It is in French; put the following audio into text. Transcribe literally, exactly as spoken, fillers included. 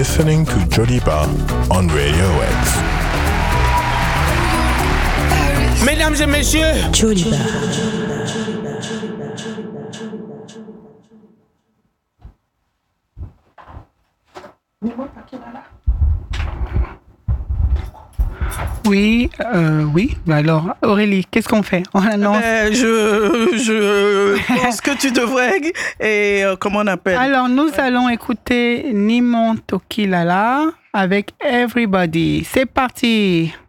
listening to Jodiba on Radio X. Mesdames et messieurs, Jodiba. Oui, euh, oui. Alors, Aurélie, qu'est-ce qu'on fait? On annonce. Ben, je, je pense que tu devrais. Et euh, comment on appelle? Alors, nous allons écouter Nimon Tokilala avec Everybody. C'est parti!